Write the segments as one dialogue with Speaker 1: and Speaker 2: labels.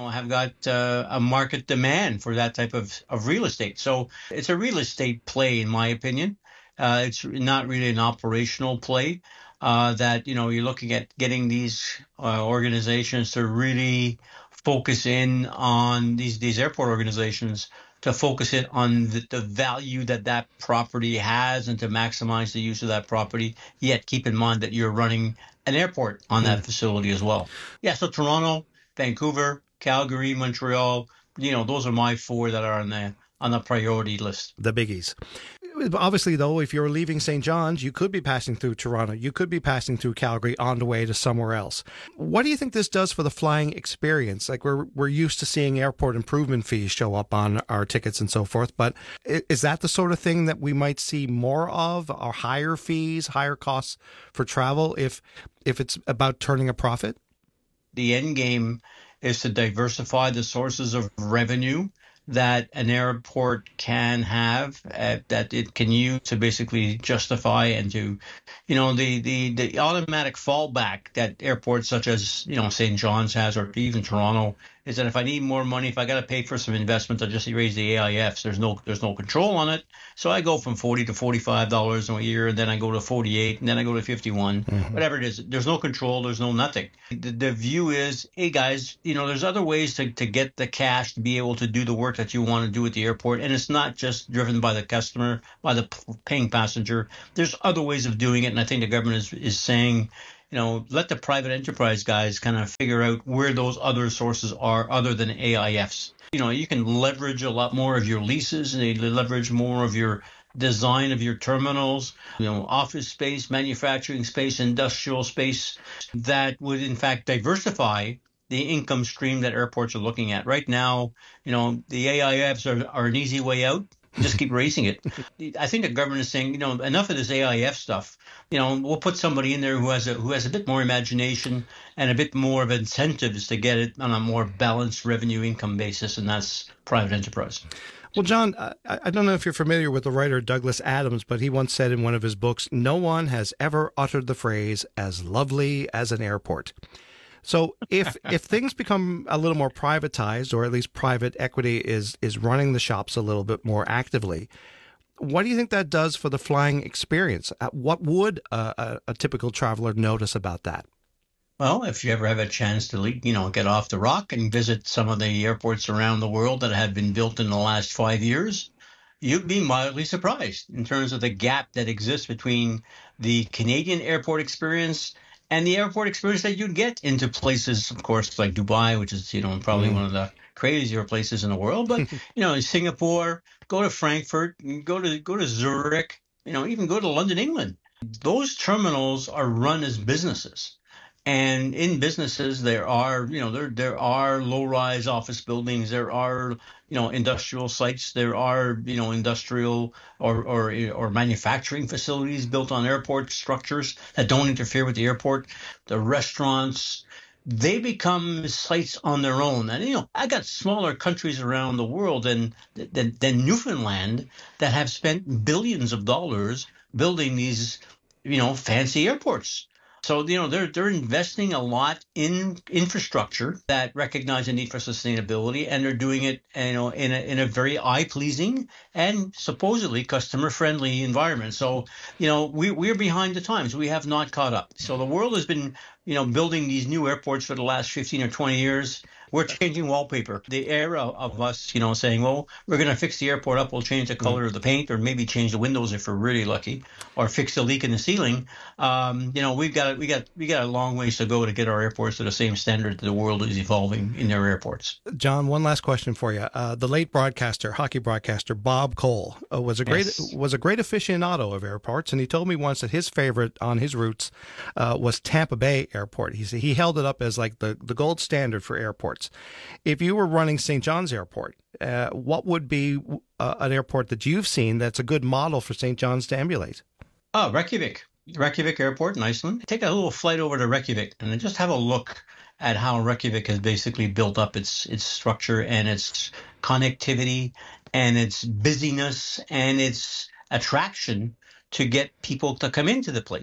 Speaker 1: have got a market demand for that type of real estate. So it's a real estate play, in my opinion. It's not really an operational play. That you're looking at getting these organizations to really focus in on these airport organizations to focus it on the value that property has and to maximize the use of that property. Yet keep in mind that you're running an airport on that facility as well. Yeah, so Toronto, Vancouver, Calgary, Montreal, those are my four that are on the priority list.
Speaker 2: The biggies. Obviously, though, if you're leaving St. John's, you could be passing through Toronto. You could be passing through Calgary on the way to somewhere else. What do you think this does for the flying experience? Like we're used to seeing airport improvement fees show up on our tickets and so forth, but is that the sort of thing that we might see more of, or higher fees, higher costs for travel if it's about turning a profit?
Speaker 1: The end game is to diversify the sources of revenue that an airport can have, that it can use to basically justify and to, the automatic fallback that airports such as, St. John's has, or even Toronto, is that if I need more money, if I got to pay for some investment, I'll just raise the AIFs. There's no control on it. So I go from $40 to $45 a year, and then I go to 48, and then I go to 51, whatever it is. There's no control. There's no nothing. The view is, hey guys, there's other ways to get the cash to be able to do the work that you want to do at the airport. And it's not just driven by the customer, by the paying passenger. There's other ways of doing it. And I think the government is saying, let the private enterprise guys kind of figure out where those other sources are other than AIFs. You can leverage a lot more of your leases, and they leverage more of your design of your terminals, office space, manufacturing space, industrial space that would in fact diversify the income stream that airports are looking at. Right now, the AIFs are an easy way out. Just keep raising it. I think the government is saying, enough of this AIF stuff. We'll put somebody in there who has a bit more imagination and a bit more of incentives to get it on a more balanced revenue income basis, and that's private enterprise.
Speaker 2: Well, John, I don't know if you're familiar with the writer Douglas Adams, but he once said in one of his books, "No one has ever uttered the phrase as lovely as an airport." So if things become a little more privatized, or at least private equity is running the shops a little bit more actively, what do you think that does for the flying experience? What would a typical traveler notice about that?
Speaker 1: Well, if you ever have a chance to, get off the rock and visit some of the airports around the world that have been built in the last 5 years, you'd be mildly surprised in terms of the gap that exists between the Canadian airport experience and the airport experience that you'd get into places, of course, like Dubai, which is, probably one of the crazier places in the world. But, Singapore, go to Frankfurt, go to Zurich, even go to London, England. Those terminals are run as businesses. And in businesses, there are low-rise office buildings, there are, industrial sites, there are, industrial or manufacturing facilities built on airport structures that don't interfere with the airport. The restaurants, they become sites on their own. And, I got smaller countries around the world than Newfoundland that have spent billions of dollars building these, fancy airports. So, they're investing a lot in infrastructure that recognize the need for sustainability, and they're doing it, in a very eye-pleasing and supposedly customer-friendly environment. So, we're behind the times. We have not caught up. So the world has been, building these new airports for the last 15 or 20 years. We're changing wallpaper. The era of us, saying, well, we're going to fix the airport up. We'll change the color of the paint, or maybe change the windows if we're really lucky, or fix the leak in the ceiling. We got a long ways to go to get our airports to the same standard that the world is evolving in their airports.
Speaker 2: John, one last question for you. The late hockey broadcaster Bob Cole was a great aficionado of airports, and he told me once that his favorite on his routes was Tampa Bay Airport. He held it up as like the gold standard for airports. If you were running St. John's Airport, what would be an airport that you've seen that's a good model for St. John's to emulate?
Speaker 1: Oh, Reykjavik Airport in Iceland. Take a little flight over to Reykjavik and just have a look at how Reykjavik has basically built up its structure and its connectivity and its busyness and its attraction to get people to come into the place.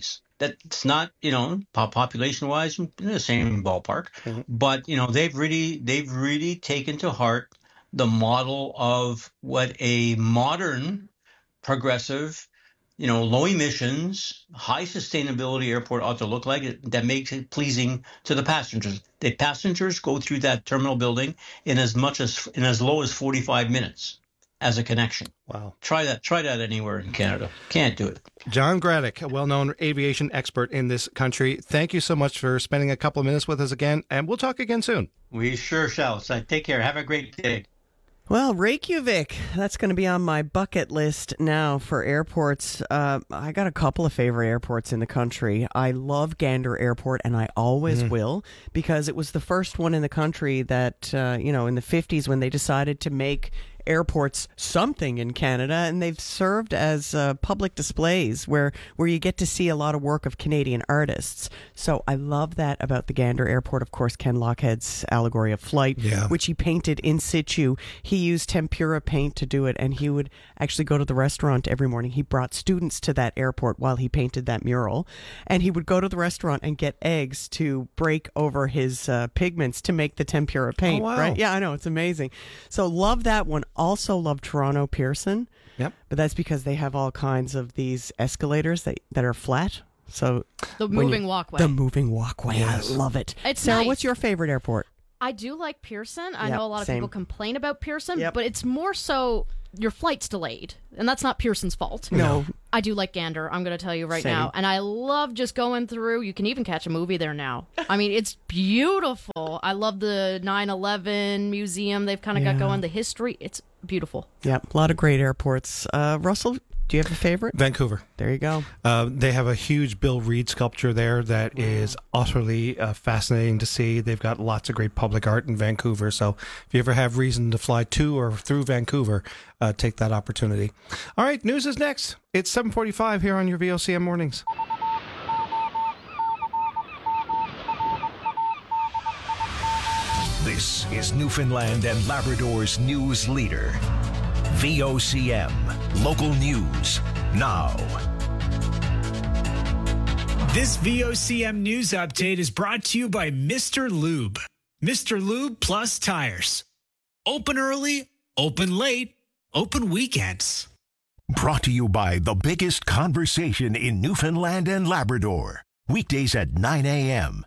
Speaker 1: that's not, population-wise in the same ballpark, but they've really taken to heart the model of what a modern, progressive, low emissions, high sustainability airport ought to look like, that makes it pleasing to the passengers. The passengers go through that terminal building in as low as 45 minutes as a connection.
Speaker 2: Wow.
Speaker 1: Try that anywhere in Canada. Can't do it.
Speaker 2: John Graddick, a well-known aviation expert in this country. Thank you so much for spending a couple of minutes with us again, and we'll talk again soon.
Speaker 1: We sure shall. So take care. Have a great day.
Speaker 3: Well, Reykjavik, that's going to be on my bucket list now for airports. I got a couple of favorite airports in the country. I love Gander Airport, and I always will, because it was the first one in the country that, in the 50s when they decided to make airports something in Canada, and they've served as public displays where you get to see a lot of work of Canadian artists. So I love that about the Gander Airport. Of course, Ken Lochhead's Allegory of Flight, which he painted in situ. He used tempera paint to do it, and he would actually go to the restaurant every morning. He brought students to that airport while he painted that mural, and he would go to the restaurant and get eggs to break over his pigments to make the tempera paint.
Speaker 2: Oh, wow.
Speaker 3: Right? Yeah, I know. It's amazing. So love that one. Also love Toronto Pearson.
Speaker 2: Yep.
Speaker 3: But that's because they have all kinds of these escalators that are flat. So
Speaker 4: the moving walkway.
Speaker 3: The moving walkway.
Speaker 2: Yes.
Speaker 3: I love it.
Speaker 4: It's
Speaker 3: Sarah,
Speaker 4: nice.
Speaker 3: what's your favorite airport?
Speaker 4: I do like Pearson. I
Speaker 3: Yep,
Speaker 4: know a lot of
Speaker 3: same.
Speaker 4: people complain about Pearson,
Speaker 3: Yep.
Speaker 4: but it's more so your flight's delayed, and that's not Pearson's fault.
Speaker 3: No.
Speaker 4: I do like Gander, I'm going to tell you right
Speaker 3: Same.
Speaker 4: now. And I love just going through. You can even catch a movie there now. I mean, it's beautiful. I love the 9/11 museum they've kind of got going, the history. It's beautiful.
Speaker 3: Yep. A lot of great airports. Russell, do you have a favorite?
Speaker 2: Vancouver.
Speaker 3: There you go.
Speaker 2: They have a huge Bill Reed sculpture there that is utterly fascinating to see. They've got lots of great public art in Vancouver. So if you ever have reason to fly to or through Vancouver, take that opportunity. All right, news is next. It's 7:45 here on your VOCM Mornings.
Speaker 5: This is Newfoundland and Labrador's news leader. VOCM. Local news now.
Speaker 6: This VOCM news update is brought to you by Mr. Lube. Mr. Lube Plus Tires. Open early, open late, open weekends.
Speaker 5: Brought to you by the biggest conversation in Newfoundland and Labrador. Weekdays at 9 a.m.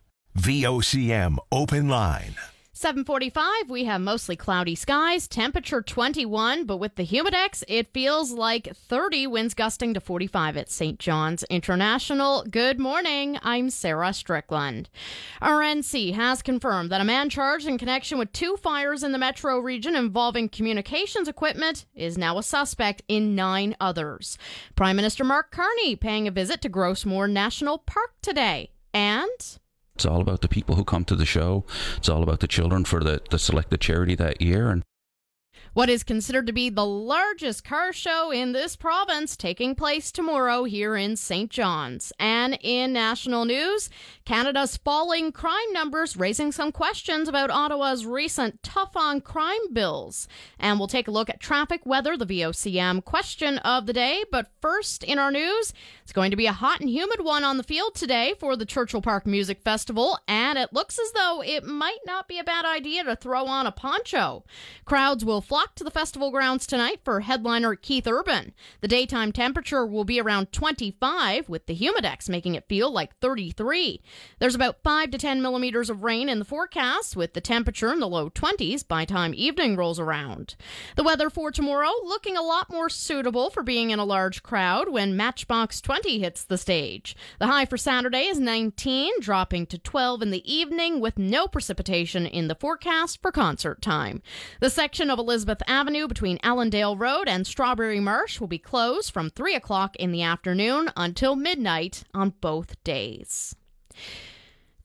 Speaker 5: VOCM Open Line.
Speaker 4: 7:45, we have mostly cloudy skies, temperature 21, but with the Humidex, it feels like 30, winds gusting to 45 at St. John's International. Good morning, I'm Sarah Strickland. RNC has confirmed that a man charged in connection with 2 fires in the metro region involving communications equipment is now a suspect in 9 others. Prime Minister Mark Carney paying a visit to Grossmoor National Park today, and
Speaker 7: it's all about the people who come to the show. It's all about the children for the selected charity that year. And
Speaker 4: what is considered to be the largest car show in this province taking place tomorrow here in St. John's. And in national news, Canada's falling crime numbers raising some questions about Ottawa's recent tough-on-crime bills. And we'll take a look at traffic, weather, the VOCM question of the day. But first in our news, it's going to be a hot and humid one on the field today for the Churchill Park Music Festival. And it looks as though it might not be a bad idea to throw on a poncho. Crowds will flock to the festival grounds tonight for headliner Keith Urban. The daytime temperature will be around 25, with the Humidex making it feel like 33. There's about 5 to 10 millimeters of rain in the forecast, with the temperature in the low 20s by time evening rolls around. The weather for tomorrow looking a lot more suitable for being in a large crowd when Matchbox 20 hits the stage. The high for Saturday is 19, dropping to 12 in the evening, with no precipitation in the forecast for concert time. The section of Elizabeth Avenue between Allendale Road and Strawberry Marsh will be closed from 3 o'clock in the afternoon until midnight on both days.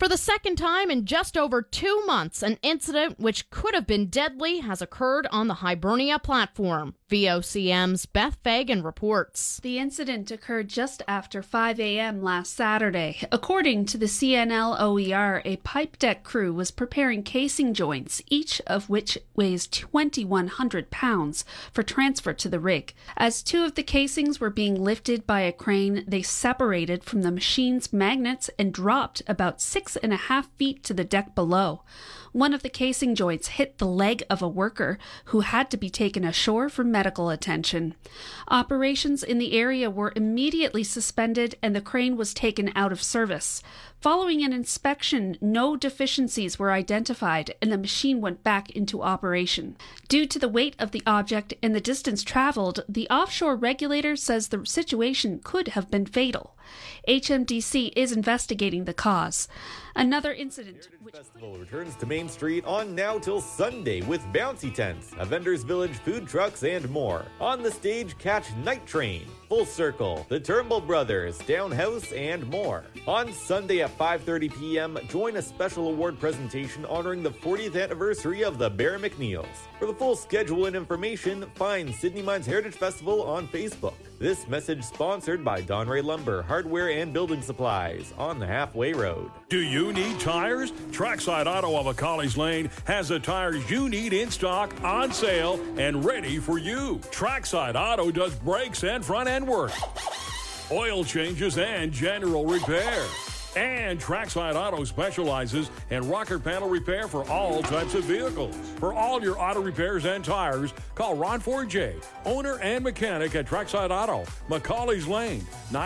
Speaker 4: For the second time in just over 2 months, an incident which could have been deadly has occurred on the Hibernia platform. VOCM's Beth Fagan reports.
Speaker 8: The incident occurred just after 5 a.m. last Saturday. According to the CNL-OER, a pipe deck crew was preparing casing joints, each of which weighs 2,100 pounds, for transfer to the rig. As two of the casings were being lifted by a crane, they separated from the machine's magnets and dropped about 6.5 feet to the deck below. One of the casing joints hit the leg of a worker who had to be taken ashore for medical attention. Operations in the area were immediately suspended and the crane was taken out of service. Following an inspection, no deficiencies were identified and the machine went back into operation. Due to the weight of the object and the distance traveled, the offshore regulator says the situation could have been fatal. HMDC is investigating the cause. Another incident
Speaker 9: Festival returns to Main Street on now till Sunday with bouncy tents, a vendor's village, food trucks, and more. On the stage, catch Night Train, Full Circle, the Turnbull Brothers, Downhouse, and more. On Sunday at 5:30 p.m., join a special award presentation honoring the 40th anniversary of the Bear McNeils. For the full schedule and information, find Sydney Mines Heritage Festival on Facebook. This message sponsored by Donray Lumber, Hardware and Building Supplies on the Halfway Road.
Speaker 10: Do you need tires? Trackside Auto of McCauley's Lane has the tires you need in stock, on sale, and ready for you. Trackside Auto does brakes and front end work, oil changes, and general repair. And Trackside Auto specializes in rocker panel repair for all types of vehicles. For all your auto repairs and tires, call Ron Forjay, owner and mechanic at Trackside Auto, McCauley's Lane,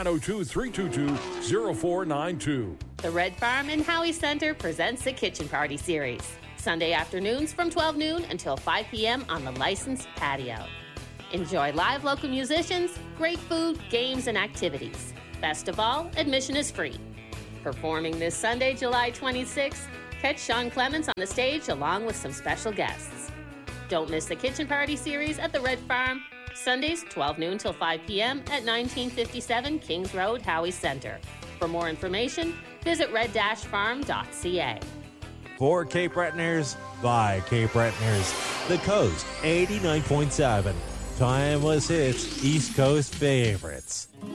Speaker 10: 902-322-0492.
Speaker 11: The Red Farm in Howie Center presents the Kitchen Party Series. Sunday afternoons from 12 noon until 5 p.m. on the licensed patio. Enjoy live local musicians, great food, games, and activities. Best of all, admission is free. Performing this Sunday, July 26th, catch Sean Clements on the stage along with some special guests. Don't miss the Kitchen Party Series at the Red Farm, Sundays 12 noon till 5 p.m. at 1957 Kings Road, Howie Center. For more information, visit red-farm.ca.
Speaker 12: For Cape Bretoners, by Cape Bretoners, The Coast 89.7. Timeless hits, East Coast favorites.